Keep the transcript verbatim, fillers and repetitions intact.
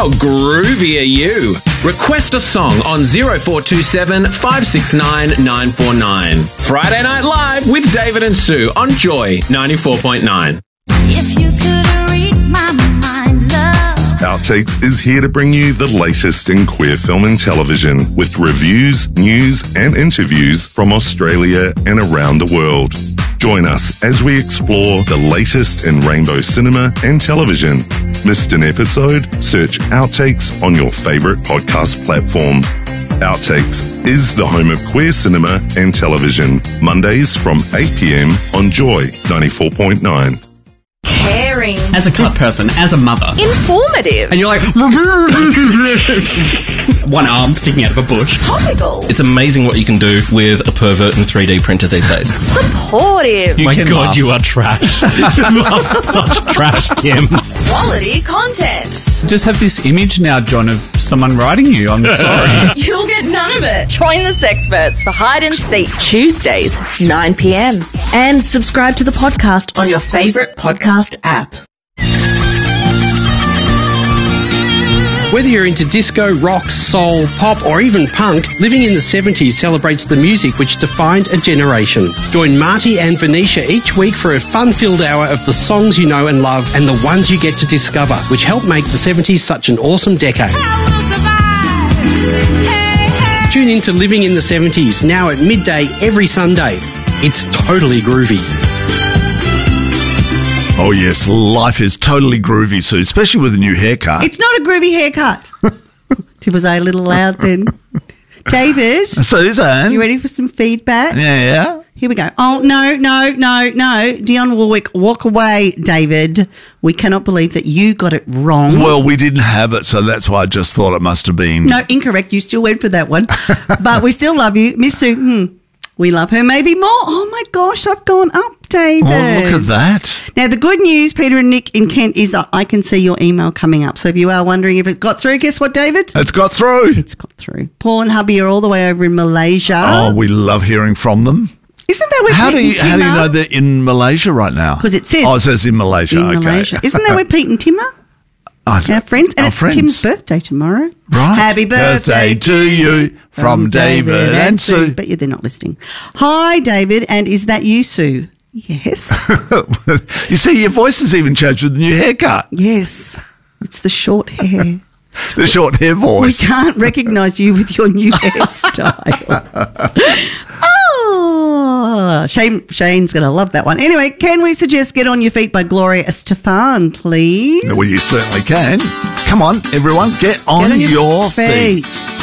How groovy are you? Request a song on zero four two seven, five six nine, nine four nine. Friday Night Live with David and Sue on Joy ninety-four point nine. If you could read my mind, love. Outtakes is here to bring you the latest in queer film and television with reviews, news and interviews from Australia and around the world. Join us as we explore the latest in rainbow cinema and television. Missed an episode? Search Outtakes on your favourite podcast platform. Outtakes is the home of queer cinema and television. Mondays from eight p.m. on Joy ninety-four point nine. Caring. As a cut person, as a mother. Informative. And you're like... one arm sticking out of a bush. Topical. It's amazing what you can do with a pervert and three D printer these days. Supportive. You My can God, laugh. you are trash. You are such trash, Kim. Quality content. Just have this image now, John, of someone writing you. I'm sorry. You'll get none of it. Join the Sexperts for Hide and Seek Tuesdays, nine p.m. And subscribe to the podcast on your favourite podcast app. Whether you're into disco, rock, soul, pop or even punk, Living in the seventies celebrates the music which defined a generation. Join Marty and Venetia each week for a fun-filled hour of the songs you know and love and the ones you get to discover, which helped make the seventies such an awesome decade. Tune in to Living in the seventies, now at midday every Sunday. It's totally groovy. Oh, yes, life is totally groovy, Sue, especially with a new haircut. It's not a groovy haircut. Was I a little loud then? David, Susan. you ready for some feedback? Yeah. Here we go. Oh, no, no, no, no. Dionne Warwick, walk away, David. We cannot believe that you got it wrong. Well, we didn't have it, so that's why I just thought it must have been. No, incorrect. You still went for that one. But we still love you. Miss Sue, hmm, we love her maybe more. Oh, my gosh, I've gone up, David. Oh, look at that. Now, the good news, Peter and Nick in Kent, is that I can see your email coming up. So if you are wondering if it got through, guess what, David? It's got through. It's got through. Paul and hubby are all the way over in Malaysia. Oh, we love hearing from them. Isn't that where How Pete do you and how do you Timmer- know they're in Malaysia right now? Because it says... Oh, it says in Malaysia. in okay. Malaysia. Isn't that where Pete and Tim are? Oh, Our friends. And our it's friends. Tim's birthday tomorrow. Right. Happy birthday, to you from David and Sue. But yeah, they're not listening. Hi, David. And is that you, Sue? Yes. You see, your voice has even changed with the new haircut. Yes. It's the short hair. The short hair We voice. can't recognise you with your new hairstyle. Oh, Shane, Shane's going to love that one. Anyway, can we suggest Get On Your Feet by Gloria Estefan, please? Well, you certainly can. Come on, everyone, get on, Get on your, your feet. feet.